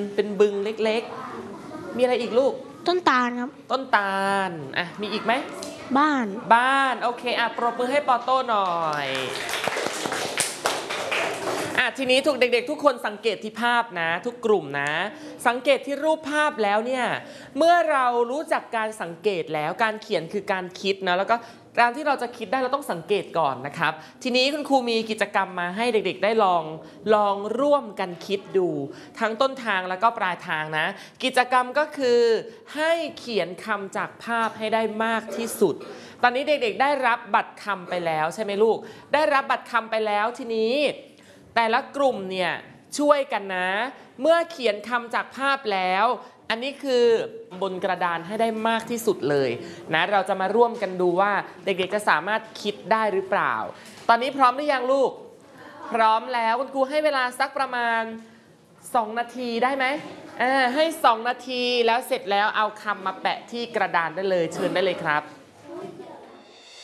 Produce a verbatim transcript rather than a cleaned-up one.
เป็นบึงเล็กๆมีอะไรอีกลูกต้นตาลครับต้นตาลอ่ะมีอีกไหมบ้านบ้านโอเคอ่ะปรบมือให้ปอโต้หน่อยอ่ะทีนี้ทุกเด็กๆทุกคนสังเกตที่ภาพนะทุกกลุ่มนะสังเกตที่รูปภาพแล้วเนี่ยเมื่อเรารู้จักการสังเกตแล้วการเขียนคือการคิดนะแล้วก็การที่เราจะคิดได้เราต้องสังเกตก่อนนะครับทีนี้คุณครูมีกิจกรรมมาให้เด็กๆได้ลองลองร่วมกันคิดดูทั้งต้นทางแล้วก็ปลายทางนะกิจกรรมก็คือให้เขียนคำจากภาพให้ได้มากที่สุดตอนนี้เด็กๆได้รับบัตรคำไปแล้วใช่ไหมลูกได้รับบัตรคำไปแล้วทีนี้แต่ละกลุ่มเนี่ยช่วยกันนะเมื่อเขียนคำจากภาพแล้วอันนี้คือบนกระดานให้ได้มากที่สุดเลยนะเราจะมาร่วมกันดูว่าเด็กๆจะสามารถคิดได้หรือเปล่าตอนนี้พร้อมหรือยังลูกพร้อมแล้วคุณครูให้เวลาสักประมาณสองนาทีได้ไหมอ่าให้สองนาทีแล้วเสร็จแล้วเอาคำมาแปะที่กระดานได้เลยเชิญได้เลยครับ